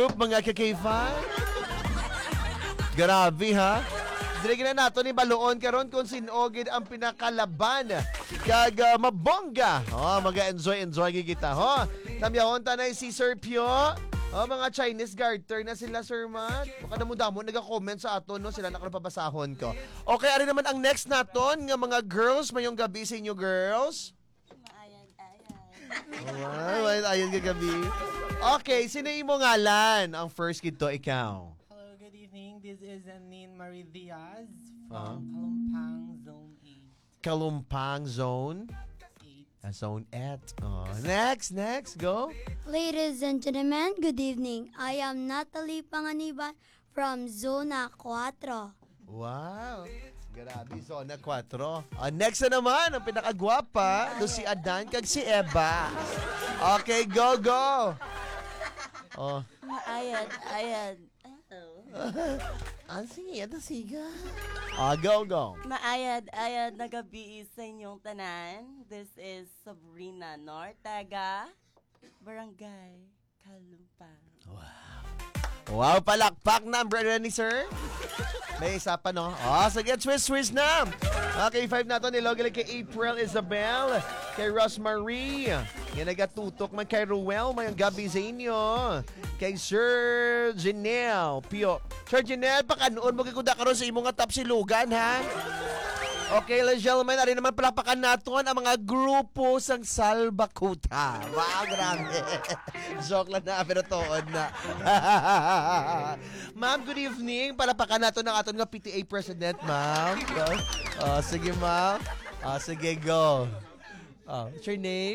group, mga ka-K5. Grabe, ha? Dirigin na nato ni Baloon karon kung sinogid ang pinakalaban. Kag mabongga. Mag-enjoy kita, ho. Tamyahon tanay si Sir Pio. Mga Chinese garter na sila, Sir Matt. Baka damo-damo nag-comment sa ato, no? Sila na pabasahon ko. Okay, ari naman ang next naton nga mga girls. Mayong gabi sa inyo, girls. Ayan gabi. Okay, sino yung ngalan? Ang first kid to, ikaw. Hello, good evening. This is Anin Marie Diaz from Kalumpang Zone 8. Kalumpang Zone? 8. Zone 8. Next, go. Ladies and gentlemen, good evening. I am Natalie Panganiban from Zona 4. Wow. Grabe, Zona 4. Next na naman, ang pinakagwapa. Ito si Adan kag si Eva. Okay, go. Ayan. Sige. Go. Maayad na gabi sa inyong tanan. This is Sabrina Nortega, Barangay Kalumpang. Wow, palakpak number na ni sir. May isa pa, no? Sige, twist na. Okay, 5 na ito. Nilogilig kay April Isabel, kay Rosemary. Yan nagatutok man kay Ruel. Mayang gabi sa inyo. Kay Sir Janelle Pio. Sir Janelle, pakanoon mo kikuda karon sa imong nga tapsilugan, ha? Okay, ladies and gentlemen, ari naman palapakan naton ang mga grupo sang Salbakuta. Wow, grabe. Joke lang na, pero toon na. Ma'am, good evening. Palapakan naton ang aton nga PTA President, ma'am. Sige, ma'am. Sige, go. What's your name?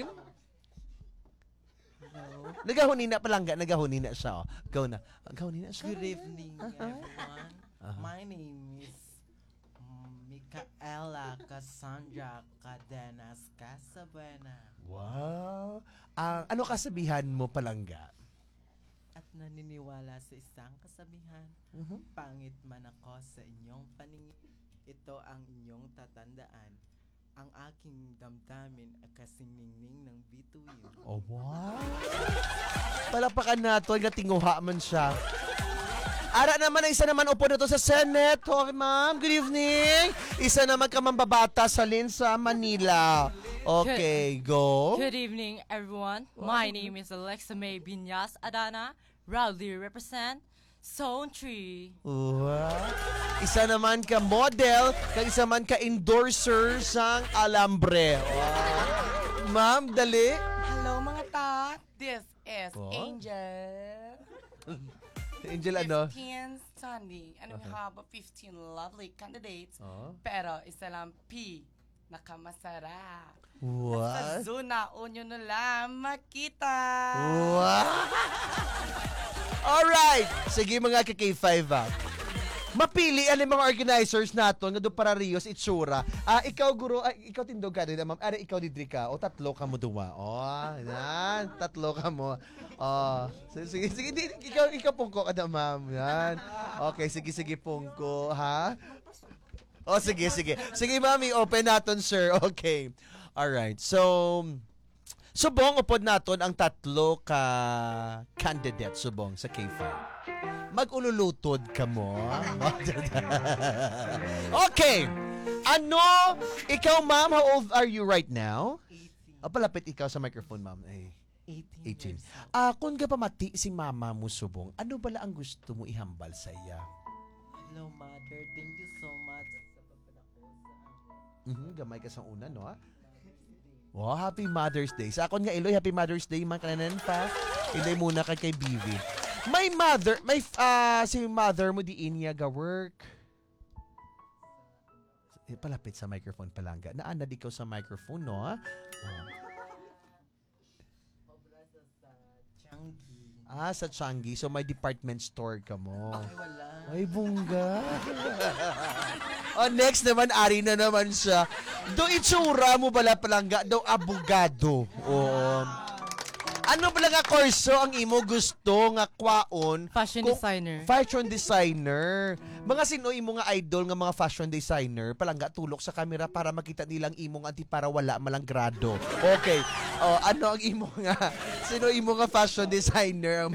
Nagahunina palangga, nagahunina siya. Go na. Nagahunina siya. Good evening, everyone. My name is Micaela Cassandra Cadenas Casabuena. Wow. Ano kasabihan mo palangga? At naniniwala sa isang kasabihan, pangit man ako sa inyong paningin, ito ang inyong tatandaan. Ang aking damdamin ay kasiningning ng bituin. Oh, wow. Palapakan nato, nga tinguha man siya. Ara naman na isa naman upo na to sa Senate. Okay, ma'am. Good evening. Isa naman ka mambabata sa Linsa, Manila. Okay, go. Good evening, everyone. My name is Alexa May Binyas Adana. Proudly represent Zone 3. Wow. Isa naman ka model, kag isa man ka endorser sang Alambre. Wow. Ma'am, dali. Hello mga tat. This is Angel. Angel ano? 15 Sunday. And we have 15 lovely candidates. Pero isa lang P. Nakamasarap. Sa What? zona, unyo na lang makita. Wow. Alright. Sige mga ka-K5 Mapili ang mga organizers nato nga do para Rios itsura. Ikaw guro, ikaw tindog ka din, ma'am. Ari ikaw didri ka o tatlo ka mo duwa. Yan, tatlo ka mo. Sige, ikaw pungko ka na, ma'am. Yan. Okay, sige pungko, ha? Sige. Sige, mami, open naton, sir. Okay. Alright. So, subong upod naton ang tatlo ka candidate subong sa K5. Mag-ululutod ka mo. Okay. Ano? Ikaw, ma'am, how old are you right now? 18. Palapit ikaw sa microphone, ma'am. 18 years 18. Kung ka pamati si mama mo subong, ano bala ang gusto mo ihambal sa iya? Hello, Mother. Thank you so much sa pagpadako sa akin. Gamay ka sa una, no? Wow, happy Mother's Day. Sa akon nga, Eloy, happy Mother's Day, man kananan pa. Ilay muna kay Bibi. Si mother mo di inya ga work. Palapit sa microphone palangga. Naanad ikaw sa microphone, no? Changi. Sa Changi. So, may department store ka mo. Ay, wala. Ay, bungga. Next naman, ari na naman siya. Do itsura mo bala palangga. Do abogado. Ano pala nga kurso ang imo gusto nga kwaon? Fashion designer. Fashion designer. Mga sino imo nga idol nga mga fashion designer? Palangga tulok sa camera para makita nilang imong anti para wala malang grado. Okay. Ano ang imo nga? Sino imo nga fashion designer?